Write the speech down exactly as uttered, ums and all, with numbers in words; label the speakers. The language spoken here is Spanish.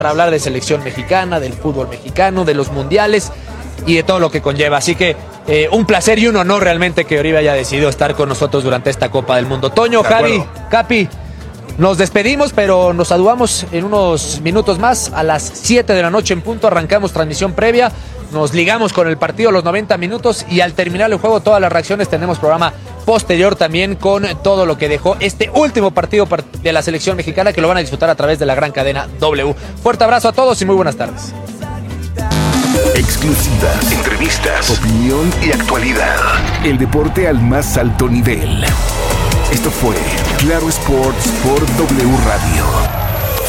Speaker 1: para hablar de selección mexicana, del fútbol mexicano, de los mundiales y de todo lo que conlleva. Así que eh, un placer y un honor realmente que Oribe haya decidido estar con nosotros durante esta Copa del Mundo. Toño, Javi, Capi, nos despedimos, pero nos saludamos en unos minutos más. A las siete de la noche en punto arrancamos transmisión previa. Nos ligamos con el partido los noventa minutos y al terminar el juego todas las reacciones tenemos programa posterior también con todo lo que dejó este último partido de la selección mexicana, que lo van a disfrutar a través de la gran cadena W. Fuerte abrazo a todos y muy buenas tardes.
Speaker 2: Exclusivas, entrevistas, opinión y actualidad. El deporte al más alto nivel. Esto fue Claro Sports por W Radio.